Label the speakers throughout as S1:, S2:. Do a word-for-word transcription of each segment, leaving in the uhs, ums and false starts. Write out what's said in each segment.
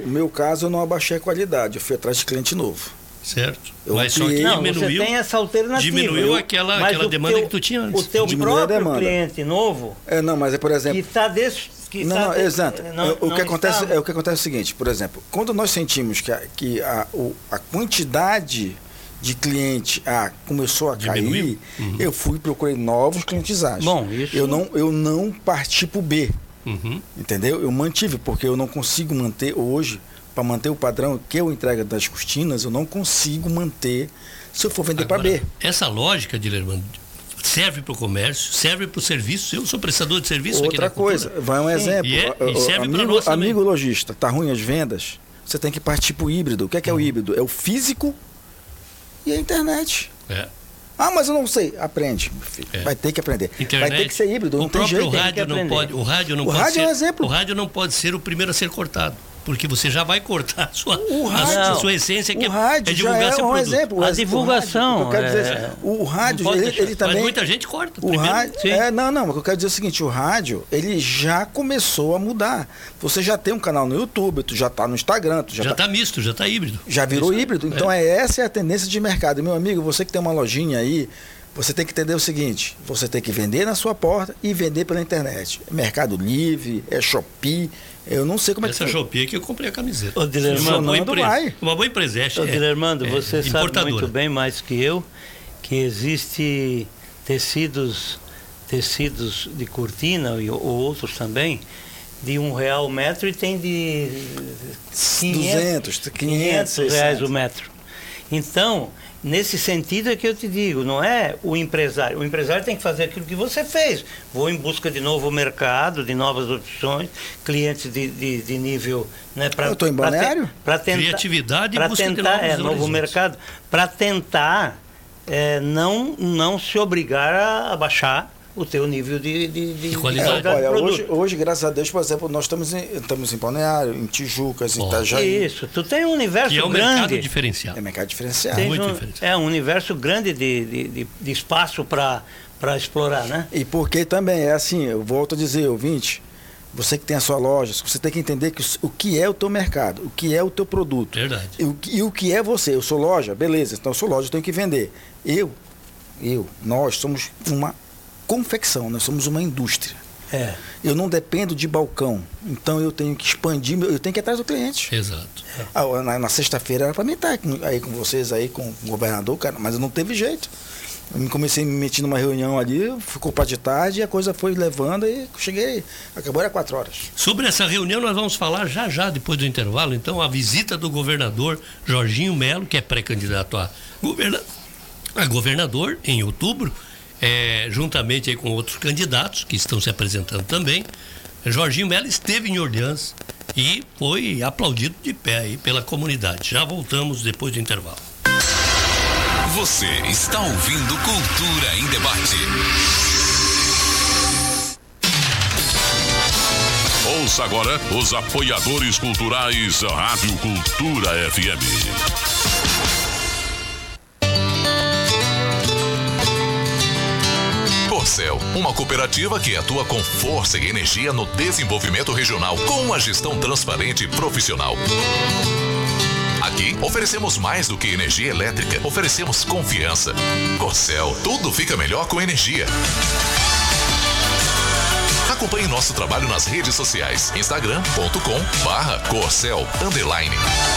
S1: no meu caso, eu não abaixei a qualidade, eu fui atrás de cliente novo.
S2: Certo.
S1: Eu
S2: mas só que
S1: criei-
S3: Não,
S2: diminuiu,
S3: você tem essa alternativa.
S2: diminuiu
S3: Eu-
S2: aquela,
S3: mas
S2: aquela
S3: o
S2: demanda
S3: teu-
S2: que tu tinha antes.
S3: O teu
S1: Diminuiu a
S3: próprio
S1: demanda.
S3: cliente novo,
S1: É, não, mas é, por
S3: que
S1: exemplo...
S3: está desse... Que
S1: Não,
S3: está
S1: não,
S3: de-
S1: exato.
S3: não-
S1: o,
S3: não
S1: que acontece,
S3: está-
S1: é, o que acontece é o seguinte, por exemplo, quando nós sentimos que a, que a, o- a quantidade de cliente ah, começou a
S2: Diminuiu?
S1: cair,
S2: Uhum.
S1: eu fui e procurei novos clientizagens.
S3: Bom, isso-
S1: Eu não, eu não parti para o B,
S2: Uhum.
S1: entendeu? Eu mantive, porque eu não consigo manter hoje, para manter o padrão que eu entrego das cortinas, eu não consigo manter se eu for vender para
S2: Agora,
S1: B.
S2: essa lógica, Dilermando, serve para o comércio, serve para o serviço. Eu sou prestador de serviço aqui
S1: Outra
S2: na Cultura.
S1: coisa, vai um exemplo.
S2: E é- e
S1: O- o-
S2: serve pra
S1: amigo,
S2: nós também.
S1: amigo lojista, tá ruim as vendas, você tem que partir para o híbrido. O que é, que é o híbrido? É o físico e a internet.
S2: É.
S1: Ah, mas eu não sei. Aprende, meu filho.
S2: É.
S1: Vai ter que aprender.
S2: Internet,
S1: Vai ter que ser híbrido, não
S2: o
S1: tem
S2: próprio
S1: jeito.
S3: tem que
S2: rádio não
S3: aprender.
S2: pode, o rádio não
S1: O
S2: pode
S1: rádio
S2: ser,
S1: é um exemplo.
S2: o rádio não pode ser o primeiro a ser cortado, porque você já vai cortar a sua,
S1: O
S2: a
S1: rádio-
S2: sua essência, que
S1: O
S2: é,
S1: rádio
S2: é
S1: já
S2: divulgar
S1: é
S2: seu
S1: um
S2: produto.
S1: exemplo.
S3: A
S1: O
S3: divulgação,
S1: rádio, o que eu quero dizer,
S3: é,
S1: o rádio,
S3: não pode
S1: ele,
S3: deixar.
S1: ele também...
S2: Mas muita gente corta.
S1: O
S2: primeiro.
S1: rádio,
S3: Sim.
S1: é, não, não, mas o que eu quero dizer é o seguinte, o rádio, ele já começou a mudar. Você já tem um canal no YouTube, tu já tá no Instagram, tu já,
S2: Já
S1: tá,
S2: está misto, já está híbrido.
S1: já virou
S2: Isso,
S1: híbrido. Então é. essa é a tendência de mercado. E, meu amigo, você que tem uma lojinha aí, você tem que entender o seguinte, você tem que vender na sua porta e vender pela internet. É Mercado Livre, é Shopee, eu não sei como é que
S2: Essa
S1: foi.
S2: Shopee que eu comprei a camiseta.
S3: Ô, Dilermando,
S2: uma boa
S1: funcionando,
S2: empresa.
S1: vai.
S2: Uma boa empresa. É,
S3: Ô, Dilermando,
S2: é,
S3: você
S2: é
S3: sabe
S2: importadora.
S3: muito bem, mais que eu, que existe tecidos, tecidos de cortina e ou outros também, de um real o metro e tem de
S1: duzentos, quinhentos,
S3: reais
S1: seiscentos.
S3: o metro. Então, nesse sentido é que eu te digo, não é o empresário. O empresário tem que fazer aquilo que você fez. Vou em busca de novo mercado, de novas opções, clientes de, de, de nível... Né, pra,
S1: Eu tô em
S3: pra
S1: Balneário?
S3: te- pra tentar,
S2: Criatividade e
S3: pra
S2: busca de
S3: tentar,
S2: novos
S3: é, novo
S2: horizontes.
S3: mercado, para tentar é, não, não se obrigar a, a baixar o teu nível de, de, de,
S2: De qualidade.
S1: É,
S3: de
S1: olha,
S3: produto.
S1: hoje, hoje, graças a Deus, por exemplo, nós estamos em, estamos em Balneário, em Tijucas, em
S2: Ó.
S1: Itajaí.
S3: Isso, tu tem um universo
S2: Que é um mercado
S3: grande.
S2: diferenciado.
S1: É mercado diferenciado.
S3: Tem
S2: muito
S3: um,
S2: diferente.
S3: é um universo grande de, de, de, de espaço para explorar, né?
S1: E porque também é assim, eu volto a dizer, ouvinte, você que tem a sua loja, você tem que entender que o que é o teu mercado, o que é o teu produto.
S2: Verdade.
S1: E o, que- e o que é você. Eu sou loja, beleza, então eu sou loja, eu tenho que vender. Eu, eu, nós somos uma confecção, nós somos uma indústria.
S3: É.
S1: Eu não dependo de balcão, então eu tenho que expandir, meu- eu tenho que ir atrás do cliente.
S2: Exato.
S1: Ah, na, na sexta-feira era para mim estar com- aí com vocês, aí com o governador, cara, mas não teve jeito. Eu me comecei a me meter numa reunião ali, ficou para de tarde e a coisa foi levando e cheguei, acabou, era quatro horas.
S2: Sobre essa reunião nós vamos falar já já depois do intervalo. Então, a visita do governador Jorginho Melo, que é pré-candidato a, governa... a governador em outubro, é, juntamente aí com outros candidatos que estão se apresentando também. Jorginho Melo esteve em Orleans e foi aplaudido de pé aí pela comunidade. Já voltamos depois do intervalo.
S4: Você está ouvindo Cultura em Debate.
S5: Ouça agora os apoiadores culturais da Rádio Cultura F M.
S4: Corcel, uma cooperativa que atua com força e energia no desenvolvimento regional, com uma gestão transparente e profissional. Aqui oferecemos mais do que energia elétrica, oferecemos confiança. Corcel, tudo fica melhor com energia. Acompanhe nosso trabalho nas redes sociais, instagram ponto com barra Corcel underline.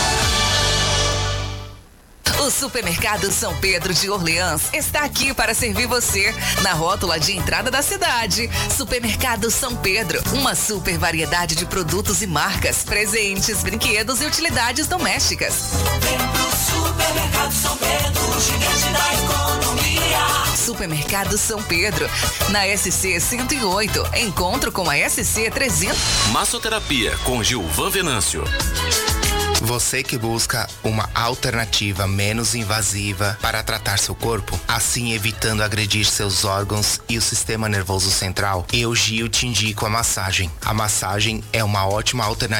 S6: O Supermercado São Pedro de Orleans está aqui para servir você na rótula de entrada da cidade. Supermercado São Pedro, uma super variedade de produtos e marcas, presentes, brinquedos e utilidades domésticas.
S7: Vem pro Supermercado São Pedro, gigante da economia.
S6: Supermercado São Pedro, na S C cento e oito, encontro com a S C trezentos.
S8: Massoterapia com Gilvan Venâncio.
S9: Você que busca uma alternativa menos invasiva para tratar seu corpo, assim evitando agredir seus órgãos e o sistema nervoso central, eu, Gil, te indico a massagem. A massagem é uma ótima alternativa